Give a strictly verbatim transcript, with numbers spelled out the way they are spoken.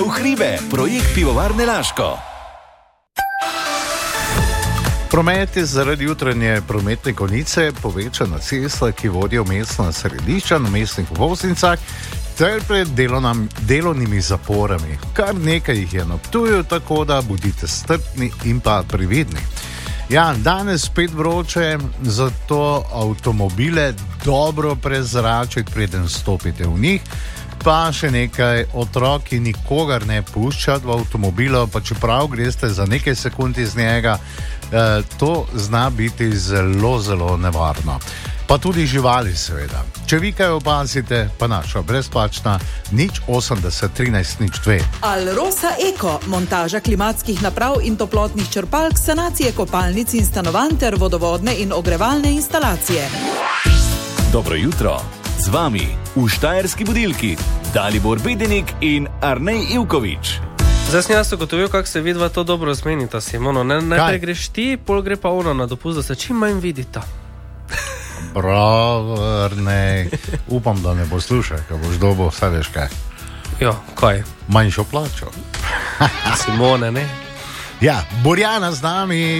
Gremo v hribe, projekt Pivovarne Laško. Promet je zaradi jutranje prometne konice povečan na cestah, ki vodijo v mestna središča, na mestnih voznicah ter pred delovnam, delovnimi zaporami. Kar nekaj jih je na Ptuju, tako da bodite strpni in pa previdni. Ja, danes spet vroče, zato avtomobile dobro prezračiti, preden stopite v njih. Pa še nekaj, otroki nikogar ne puščati v avtomobilu, pa čeprav greste za nekaj sekund iz njega, eh, to zna biti zelo, zelo nevarno. Pa tudi živali, seveda. Če vi kaj opazite, pa naša brezplačna nič osemdeset trinajst nič dve. Alrosa Eko, montaža klimatskih naprav in toplotnih črpalk, sanacije kopalnic in stanovanj ter vodovodne in ogrevalne instalacije. Dobro jutro, z vami v Štajerski budilki Dalibor Bedenik in Arnej Ivković. Zdaj sem jaz ugotovil, kako se vidva to dobro zmenita, Simono. Ne, najprej greš ti, pol gre pa ono na dopust, da se čim manj vidita. Bravo, Arnej. Upam, da ne bo slušaj, ko boš dobo, vse veš kaj. Jo, kaj? Manjšo plačo. Simone, ne? Ja, Borjana z nami.